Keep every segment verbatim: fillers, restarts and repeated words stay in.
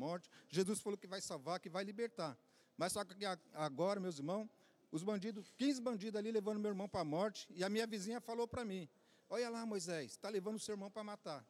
morte. Jesus falou que vai salvar, que vai libertar. Mas só que agora, meus irmãos, os bandidos, quinze bandidos ali levando meu irmão para a morte, e a minha vizinha falou para mim, olha lá, Moisés, está levando o seu irmão para matar.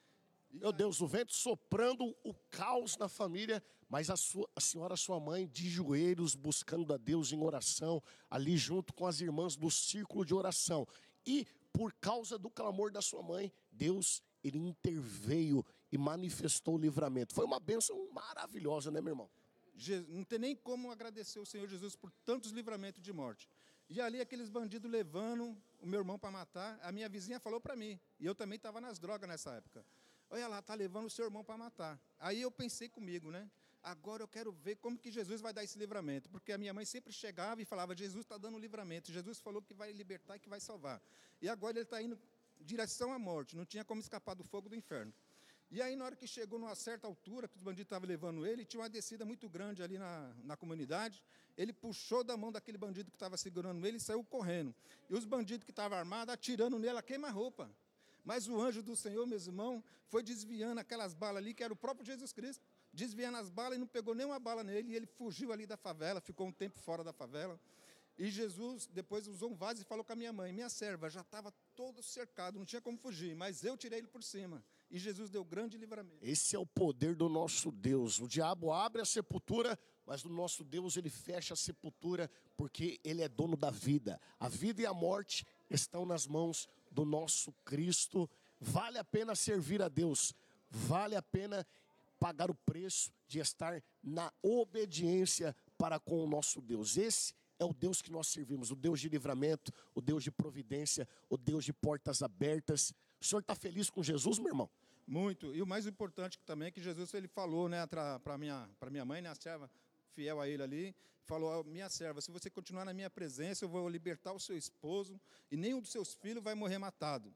Meu Deus, o vento soprando, o caos na família, mas a, sua, a senhora, sua mãe, de joelhos, buscando a Deus em oração, ali junto com as irmãs do círculo de oração. E por causa do clamor da sua mãe, Deus, ele interveio e manifestou o livramento. Foi uma bênção maravilhosa, né, meu irmão? Não tem nem como agradecer o Senhor Jesus por tantos livramentos de morte. E ali aqueles bandidos levando o meu irmão para matar, a minha vizinha falou para mim, e eu também estava nas drogas nessa época. Olha lá, está levando o seu irmão para matar. Aí eu pensei comigo, né? Agora eu quero ver como que Jesus vai dar esse livramento. Porque a minha mãe sempre chegava e falava, Jesus está dando livramento. Jesus falou que vai libertar e que vai salvar. E agora ele está indo em direção à morte. Não tinha como escapar do fogo do inferno. E aí, na hora que chegou numa certa altura, que os bandidos estavam levando ele, tinha uma descida muito grande ali na, na comunidade. Ele puxou da mão daquele bandido que estava segurando ele e saiu correndo. E os bandidos que estavam armados, atirando nele a queima-roupa. Mas o anjo do Senhor, meus irmãos, foi desviando aquelas balas ali, que era o próprio Jesus Cristo, desviando as balas e não pegou nenhuma bala nele, e ele fugiu ali da favela, ficou um tempo fora da favela. E Jesus depois usou um vaso e falou com a minha mãe, minha serva já estava todo cercado, não tinha como fugir, mas eu tirei ele por cima. E Jesus deu grande livramento. Esse é o poder do nosso Deus. O diabo abre a sepultura, mas o nosso Deus, ele fecha a sepultura, porque ele é dono da vida. A vida e a morte estão nas mãos do nosso Cristo. Vale a pena servir a Deus. Vale a pena pagar o preço de estar na obediência para com o nosso Deus. Esse é o Deus que nós servimos, o Deus de livramento, o Deus de providência, o Deus de portas abertas. O senhor está feliz com Jesus, meu irmão? Muito. E o mais importante também é que Jesus ele falou, né, para minha, para minha mãe, né, a serva fiel a ele ali, falou, minha serva, se você continuar na minha presença, eu vou libertar o seu esposo e nenhum dos seus filhos vai morrer matado.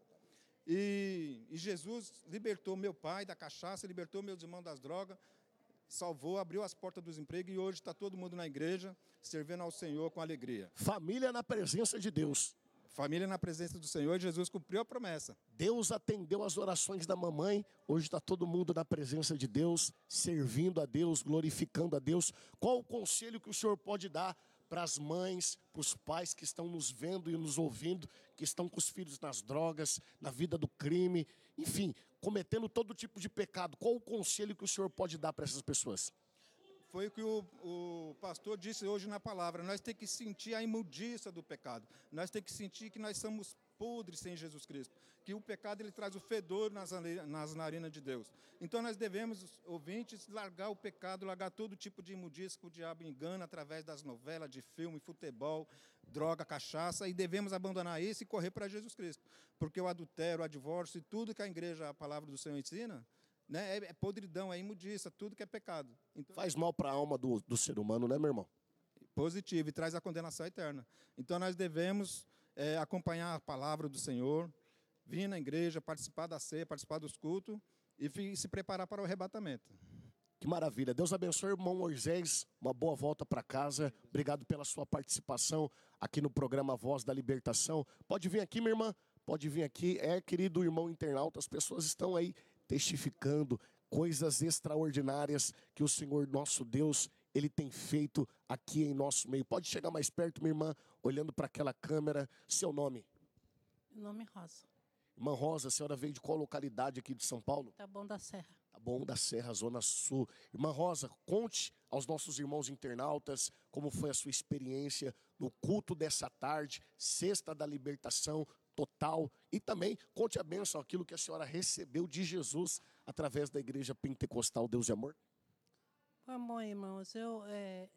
E, e Jesus libertou meu pai da cachaça, libertou meus irmãos das drogas, salvou, abriu as portas dos empregos e hoje está todo mundo na igreja, servindo ao Senhor com alegria. Família na presença de Deus. Família na presença do Senhor, Jesus cumpriu a promessa. Deus atendeu as orações da mamãe, hoje está todo mundo na presença de Deus, servindo a Deus, glorificando a Deus. Qual o conselho que o senhor pode dar para as mães, para os pais que estão nos vendo e nos ouvindo, que estão com os filhos nas drogas, na vida do crime, enfim, cometendo todo tipo de pecado? Qual o conselho que o senhor pode dar para essas pessoas? Foi o que o, o pastor disse hoje na palavra. Nós temos que sentir a imundícia do pecado. Nós temos que sentir que nós somos podres sem Jesus Cristo. Que o pecado ele traz o fedor nas, nas narinas de Deus. Então nós devemos, ouvintes, largar o pecado, largar todo tipo de imundícia que o diabo engana através das novelas, de filme, futebol, droga, cachaça. E devemos abandonar isso e correr para Jesus Cristo. Porque o adultério, o divórcio e tudo que a igreja, a palavra do Senhor ensina, né, é podridão, é imundícia, tudo que é pecado. Então, faz mal para a alma do, do ser humano, né, meu irmão? Positivo, e traz a condenação eterna. Então nós devemos é, acompanhar a palavra do Senhor, vir na igreja, participar da ceia, participar dos cultos e se preparar para o arrebatamento. Que maravilha. Deus abençoe o irmão Moisés. Uma boa volta para casa. Obrigado pela sua participação aqui no programa Voz da Libertação. Pode vir aqui, minha irmã. Pode vir aqui. É, querido irmão internauta, as pessoas estão aí testificando coisas extraordinárias que o Senhor nosso Deus, Ele tem feito aqui em nosso meio. Pode chegar mais perto, minha irmã, olhando para aquela câmera. Seu nome? Meu nome é Rosa. Irmã Rosa, a senhora veio de qual localidade aqui de São Paulo? Taboão da Serra. Taboão da Serra, Zona Sul. Irmã Rosa, conte aos nossos irmãos internautas como foi a sua experiência no culto dessa tarde, Sexta da Libertação Total, e também conte a bênção, aquilo que a senhora recebeu de Jesus através da Igreja Pentecostal Deus de Amor. Bom, irmãos, eu é,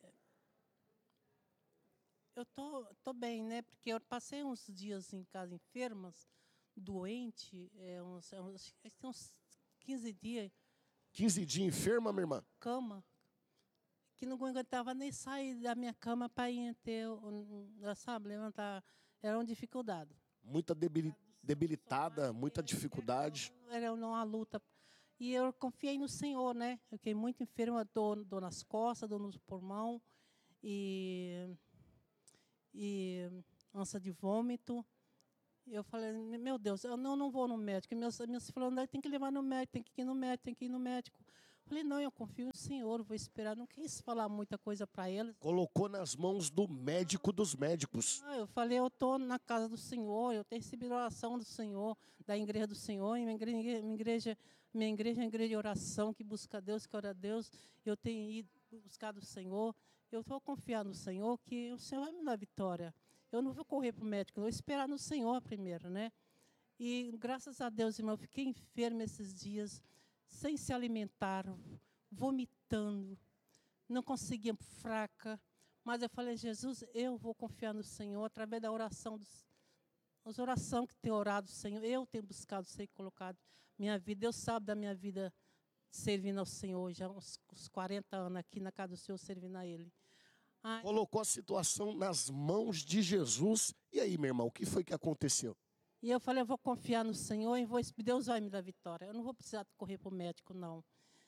eu tô, tô bem, né? Porque eu passei uns dias em casa enfermas, doente, é, uns, uns, uns quinze dias. quinze dias enferma, minha irmã? Cama. Que não aguentava nem sair da minha cama para ir ter, sabe, levantar. Era uma dificuldade. Muita debilitada, muita dificuldade. Era uma luta. E eu confiei no Senhor, né? Eu fiquei muito enferma, dor, dor nas costas, dor no pulmão, e, e ânsia de vômito. Eu falei, meu Deus, eu não, não vou no médico. Meus amigos falaram, tem que levar no médico, tem que ir no médico, tem que ir no médico. Falei, não, eu confio no Senhor, vou esperar. Não quis falar muita coisa para eles. Colocou nas mãos do médico dos médicos. Ah, eu falei, eu estou na casa do Senhor, eu tenho recebido a oração do Senhor, da igreja do Senhor, e minha igreja, minha igreja, minha igreja é uma igreja de oração, que busca Deus, que ora a Deus. Eu tenho ido buscar do Senhor. Eu vou confiar no Senhor, que o Senhor vai me dar vitória. Eu não vou correr para o médico, eu vou esperar no Senhor primeiro, né? E graças a Deus, irmão, eu fiquei enferma esses dias, sem se alimentar, vomitando, não conseguia, fraca. Mas eu falei, Jesus, eu vou confiar no Senhor, através da oração, dos, as orações que tem orado, Senhor, eu tenho buscado ser colocado minha vida. Deus sabe da minha vida servindo ao Senhor, já uns, uns quarenta anos aqui na casa do Senhor, servindo a Ele. Ai. Colocou a situação nas mãos de Jesus. E aí, meu irmão, o que foi que aconteceu? E eu falei, eu vou confiar no Senhor e vou, Deus vai me dar vitória. Eu não vou precisar correr para o médico, não.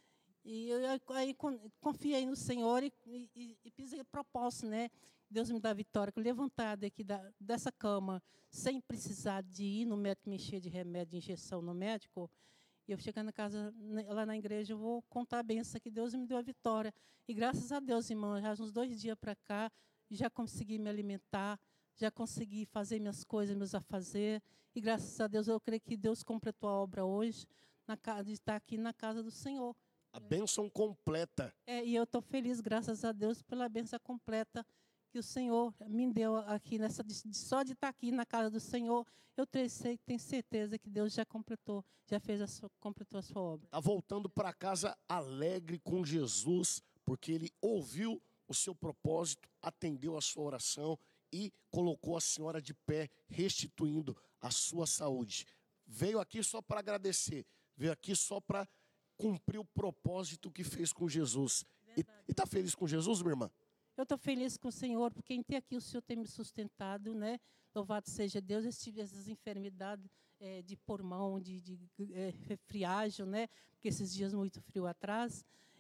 E eu aí confiei no Senhor e, e, e fiz propósito, né? Deus me dá vitória. Que eu levantar daqui da, dessa cama, sem precisar de ir no médico, me encher de remédio, de injeção no médico. E eu chegar na casa, lá na igreja, eu vou contar a benção que Deus me deu a vitória. E graças a Deus, irmão, já uns dois dias para cá, já consegui me alimentar, já consegui fazer minhas coisas, meus afazeres. E graças a Deus, eu creio que Deus completou a obra hoje, na, de estar aqui na casa do Senhor. A bênção completa. É, e eu estou feliz, graças a Deus, pela bênção completa que o Senhor me deu aqui, nessa, só de estar aqui na casa do Senhor. Eu tenho, tenho certeza que Deus já completou, já fez a sua, completou a sua obra. Está voltando para casa alegre com Jesus, porque Ele ouviu o seu propósito, atendeu a sua oração e colocou a senhora de pé, restituindo a sua saúde. Veio aqui só para agradecer, veio aqui só para cumprir o propósito que fez com Jesus. Verdade. E está feliz com Jesus, minha irmã? Eu estou feliz com o Senhor, porque em ter aqui o Senhor tem me sustentado, né? Louvado seja Deus. Eu tive essas enfermidades é, de pulmão, de, de é, resfriagem, né? Porque esses dias muito frio atrás.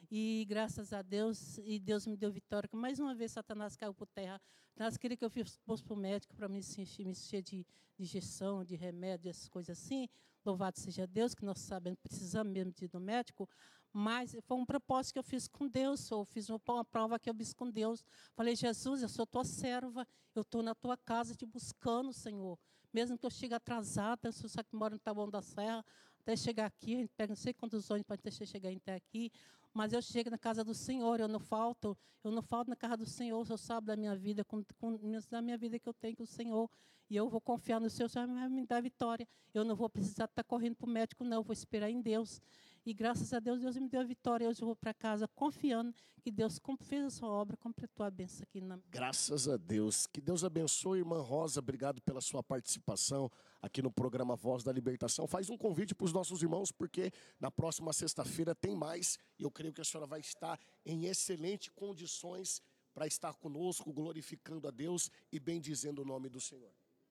E graças a Deus, e Deus me deu vitória. Que mais uma vez Satanás caiu por terra. Satanás queria que eu fosse para o médico para me encher, me encher de, de injeção, de remédio, essas coisas assim. Louvado seja Deus, que nós sabemos, precisamos mesmo de ir no médico. Mas foi um propósito que eu fiz com Deus. Eu fiz uma, uma prova que eu fiz com Deus. Falei, Jesus, eu sou tua serva. Eu estou na tua casa te buscando, Senhor. Mesmo que eu chegue atrasada, se você que mora no Taboão da Serra, até chegar aqui, a gente pega não sei quantos anos para chegar até aqui. Mas eu chego na casa do Senhor, eu não falto, eu não falto na casa do Senhor, o Senhor sabe da minha vida, com, com, da minha vida que eu tenho com o Senhor. E eu vou confiar no Senhor, o Senhor vai me dar vitória. Eu não vou precisar estar correndo para o médico, não, eu vou esperar em Deus. E graças a Deus, Deus me deu a vitória. Hoje eu vou para casa confiando que Deus fez a sua obra, completou a bênção aqui. Na... Graças a Deus. Que Deus abençoe, irmã Rosa. Obrigado pela sua participação aqui no programa Voz da Libertação. Faz um convite para os nossos irmãos, porque na próxima sexta-feira tem mais. E eu creio que a senhora vai estar em excelentes condições para estar conosco, glorificando a Deus e bendizendo o nome do Senhor.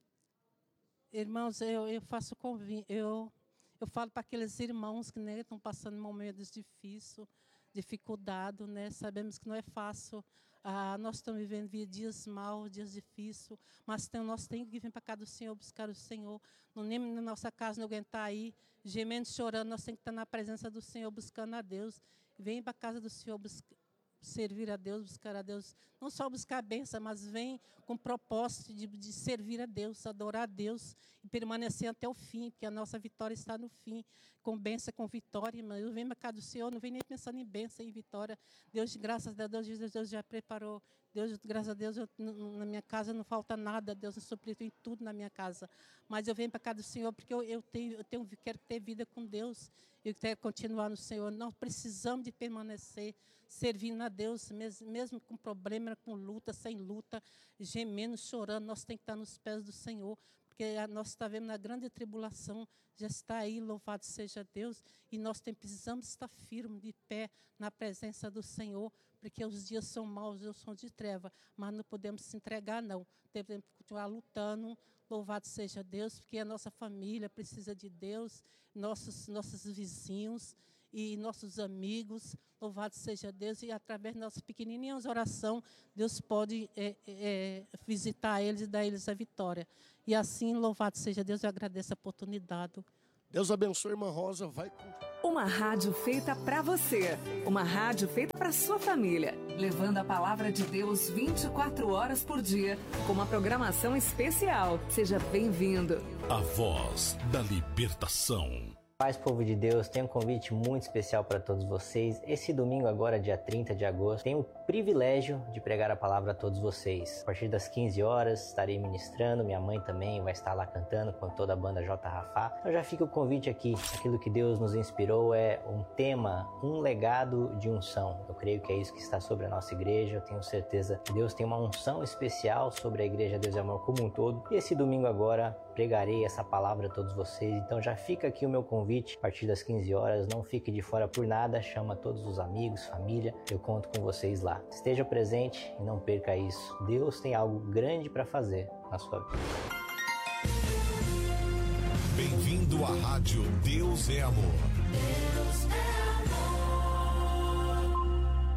Irmãos, eu, eu faço convite, eu... Eu falo para aqueles irmãos que né, estão passando momentos difíceis, dificuldade, né? Sabemos que não é fácil. Ah, nós estamos vivendo dias maus, dias difíceis, mas tem, nós temos que vir para cá do Senhor, buscar o Senhor. Não nem na nossa casa, não aguentar aí, gemendo, chorando, nós temos que estar na presença do Senhor, buscando a Deus. Vem para a casa do Senhor, buscar. Servir a Deus, buscar a Deus, não só buscar a bênção, mas vem com propósito de, de servir a Deus, adorar a Deus e permanecer até o fim, porque a nossa vitória está no fim, com bênção, com vitória. Mas eu venho para cá do Senhor, não venho nem pensando em bênção e vitória. Deus, graças a Deus, Deus já preparou. Deus, graças a Deus, eu, na minha casa não falta nada, Deus me supriu em tudo na minha casa. Mas eu venho para cá do Senhor porque eu, eu, tenho, eu tenho, quero ter vida com Deus, eu quero continuar no Senhor. Nós precisamos de permanecer servindo a Deus, mesmo, mesmo com problema, com luta, sem luta, gemendo, chorando, nós temos que estar nos pés do Senhor, porque nós estamos vendo na grande tribulação, já está aí, louvado seja Deus, e nós tem, precisamos estar firmes, de pé, na presença do Senhor, porque os dias são maus, os são de treva, mas não podemos se entregar, não, devemos continuar lutando, louvado seja Deus, porque a nossa família precisa de Deus, nossos, nossos vizinhos, e nossos amigos, louvado seja Deus, e através de nossas pequenininhas orações, Deus pode é, é, visitar eles e dar a eles a vitória. E assim, louvado seja Deus, eu agradeço a oportunidade. Deus abençoe, irmã Rosa, vai com... Uma rádio feita para você. Uma rádio feita para sua família. Levando a palavra de Deus vinte e quatro horas por dia, com uma programação especial. Seja bem-vindo. A Voz da Libertação. Paz, povo de Deus, tem um convite muito especial para todos vocês. Esse domingo agora, dia trinta de agosto, tenho o privilégio de pregar a palavra a todos vocês. A partir das quinze horas, estarei ministrando, minha mãe também vai estar lá cantando com toda a banda J. Rafá. Então já fica o convite aqui, aquilo que Deus nos inspirou é um tema, um legado de unção. Eu creio que é isso que está sobre a nossa igreja, eu tenho certeza que Deus tem uma unção especial sobre a igreja Deus e Amor como um todo. E esse domingo agora, pregarei essa palavra a todos vocês, então já fica aqui o meu convite a partir das quinze horas, não fique de fora por nada, chama todos os amigos, família, eu conto com vocês lá. Esteja presente e não perca isso. Deus tem algo grande para fazer na sua vida. Bem-vindo à rádio Deus é Amor. Deus é amor.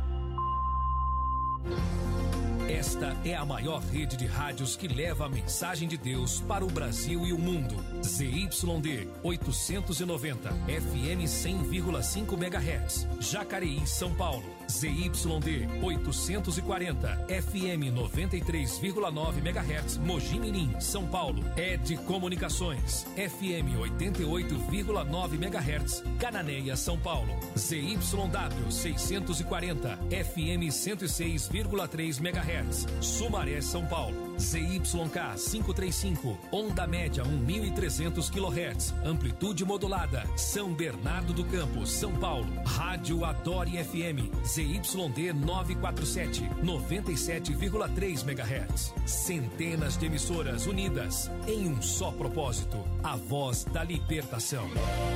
Esta é a maior rede de rádios que leva a mensagem de Deus para o Brasil e o mundo. Z Y D oitocentos e noventa, F M cem vírgula cinco megahertz, Jacareí, São Paulo. Z Y D oitocentos e quarenta, F M noventa e três vírgula nove megahertz, Mogi Mirim, São Paulo. Ed Comunicações, F M oitenta e oito vírgula nove megahertz, Cananéia, São Paulo. Z Y W seiscentos e quarenta, F M cento e seis vírgula três megahertz, Sumaré, São Paulo. Z Y K quinhentos e trinta e cinco, onda média mil e trezentos quilohertz, amplitude modulada, São Bernardo do Campo, São Paulo. Rádio Adore F M, Z Y D novecentos e quarenta e sete, noventa e sete vírgula três megahertz. Centenas de emissoras unidas em um só propósito, a voz da libertação.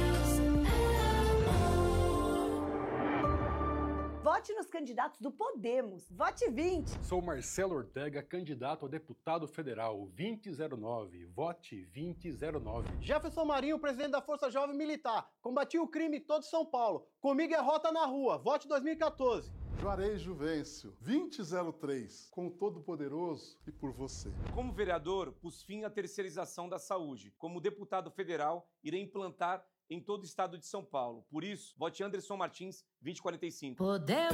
Vote nos candidatos do Podemos. Vote vinte. Sou Marcelo Ortega, candidato a deputado federal. vinte zero nove. Vote vinte zero nove. Jefferson Marinho, presidente da Força Jovem Militar. Combati o crime em todo São Paulo. Comigo é rota na rua. Vote dois mil e quatorze. Juarez Juvencio, vinte zero três, com o Todo-Poderoso e por você. Como vereador, pus fim à terceirização da saúde. Como deputado federal, irei implantar em todo o estado de São Paulo. Por isso, vote Anderson Martins, vinte quarenta e cinco. Podemos.